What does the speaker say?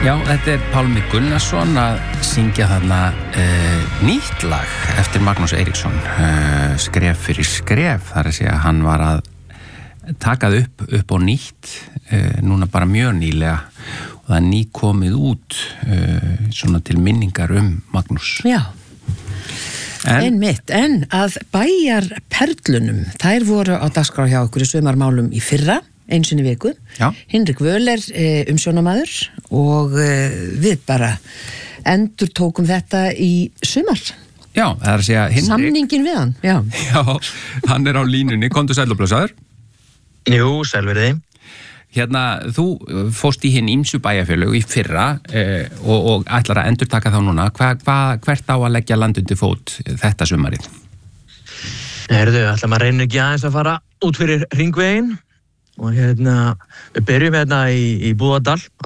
Já, þetta Pálmi Gunnarsson að syngja þarna nýtt lag eftir Magnús Eiríksson, skref fyrir skref, þar að segja hann var að taka það upp á nýtt, núna bara mjög nýlega og það nýkomið út svona til minningar Magnús. Já, einmitt, en að bæjarperlunum, þær voru á dagskrá hjá okkur í sumarmálum í fyrra, einu sinni viku. Já. Hinrik Völer umsjónamaður og við bara endurtókum þetta í sumar. Já, það er að segja Hinrik. Samningin við hann, já. Já, hann á línunni, komdu sæll og blessaður. Jú, sæl verið. Hérna, þú fórst í hinn ýmsu bæjarfélög í fyrra og ætlar að endurtaka þá núna. Hvert á að leggja land undir fót þetta sumarið? Heyrðu, ætla maður reynir ekki aðeins að fara út fyrir hringveginn og við byrjum í Búðardal